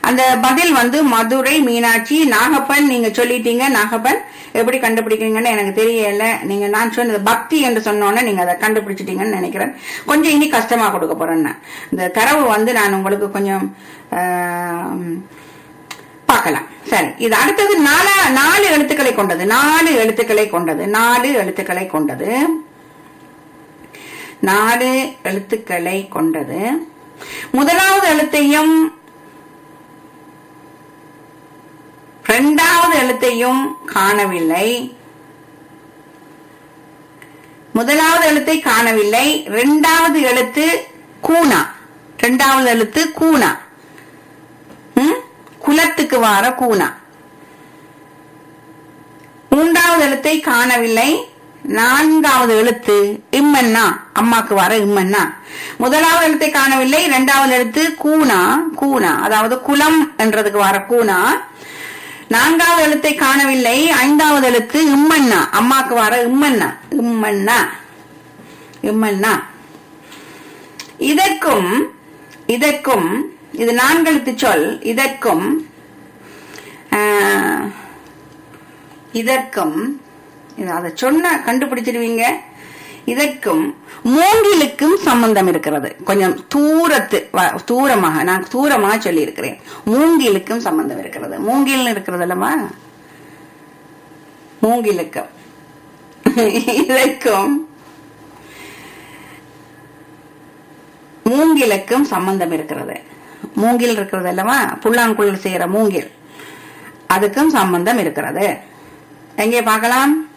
அந்த பதில் வந்து மதுரை மீனாட்சி. நாகப்பன் நீங்க சொல்லிட்டீங்க. நாகப்பன் எப்படி கண்டுபிடிக்கிறீங்கன்னு எனக்கு தெரியல. நீங்க நான் சொன்னது பக்தி என்று சொன்னோன்னே நீங்க அதை கண்டுபிடிச்சிட்டீங்கன்னு நினைக்கிறேன். கொஞ்சம் இனி கஷ்டமா கொடுக்க போறேன். இந்த தரவு வந்து நான் உங்களுக்கு கொஞ்சம் பார்க்கலாம். சரி, இது அடுத்தது 4 எழுத்துக்களை கொண்டது. 4 எழுத்துக்களை கொண்டது. 4 எழுத்துக்களை கொண்டது. 4 எழுத்துக்களை கொண்டது. முதலாவது எழுத்தையும் இரண்டாவது எழுத்தையும் காணவில்லை. முதலாவது எழுத்தை காணவில்லை. இரண்டாவது எழுத்து கூனா. இரண்டாவது எழுத்து கூனா. குலத்துக்கு வார கூனா. மூன்றாவது எழுத்தை காணவில்லை. நான்காவது எழுத்து இம்மன்னா. அம்மாக்கு வர இம்மன்னா. முதலாவது எழுத்தை காணவில்லை. இரண்டாவது எழுத்து கூனா. கூனா அதாவது குலம் என்றதுக்கு வர கூனா. நான்காவது எழுத்தை காணவில்லை. ஐந்தாவது எழுத்து இம்மன்னா. அம்மாக்கு வர இம்மன்னா. இம்மன்னா இம்மன்னா. இதற்கும் இதற்கும் இது 4 எழுத்து சொல். இதற்கும் இதற்கும் அதை சொன்ன கண்டுபிடிச்சிருவீங்க. இதற்கும் மூங்கிலுக்கும் சம்பந்தம் இருக்கிறது. கொஞ்சம் தூரமாக நான் தூரமாக சொல்லி இருக்கிறேன். மூங்கிலுக்கும் சம்பந்தம் இருக்கிறது. மூங்கில் இருக்கிறது அல்லவா, மூங்கிலுக்கும் இதற்கும் மூங்கிலுக்கும் சம்பந்தம் இருக்கிறது. மூங்கில் இருக்கிறது அல்லவா, புல்லாங்குழல் செய்யற மூங்கில், அதுக்கும் சம்பந்தம் இருக்கிறது. எங்கே பார்க்கலாம்?